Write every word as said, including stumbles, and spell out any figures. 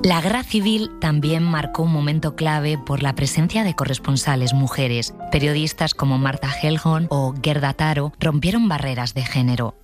La Guerra Civil también marcó un momento clave por la presencia de corresponsales mujeres. Periodistas como Martha Gellhorn o Gerda Taro rompieron barreras de género.